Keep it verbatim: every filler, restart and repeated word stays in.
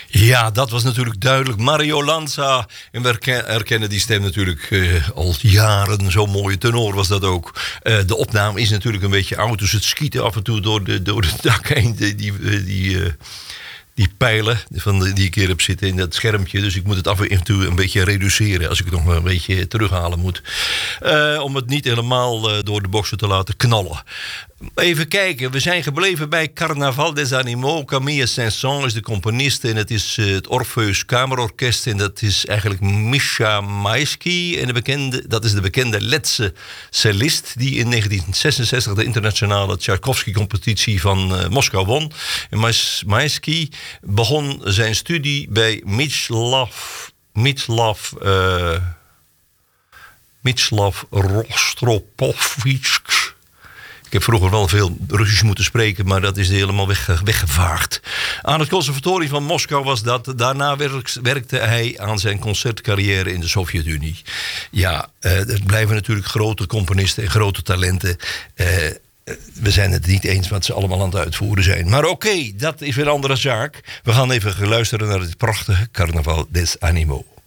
Ja, dat was natuurlijk duidelijk. Mario Lanza. En we herkennen die stem natuurlijk uh, al jaren. Zo'n mooie tenor was dat ook. Uh, de opname is natuurlijk een beetje oud. Dus het schieten af en toe door de, door de dak heen. Die, die, die, uh, die pijlen van de, die ik hier heb zitten in dat schermpje. Dus ik moet het af en toe een beetje reduceren. Als ik het nog maar een beetje terughalen moet. Uh, om het niet helemaal uh, door de boksen te laten knallen. Even kijken, we zijn gebleven bij Carnaval des Animaux. Camille Saint-Saëns is de componist en het is uh, het Orpheus Kamerorkest. En dat is eigenlijk Misha Maisky. En de bekende, dat is de bekende Letse cellist die in negentien zesenzestig de internationale Tchaikovsky-competitie van uh, Moskou won. En Maisky begon zijn studie bij Mieczysław Mieczysław uh, Mieczysław Rostropovich. Ik heb vroeger wel veel Russisch moeten spreken, maar dat is helemaal weg, weggevaagd. Aan het conservatorium van Moskou was dat. Daarna werk, werkte hij aan zijn concertcarrière in de Sovjet-Unie. Ja, uh, er blijven natuurlijk grote componisten en grote talenten. Uh, we zijn het niet eens wat ze allemaal aan het uitvoeren zijn. Maar oké, okay, dat is weer een andere zaak. We gaan even luisteren naar het prachtige Carnaval des Animaux.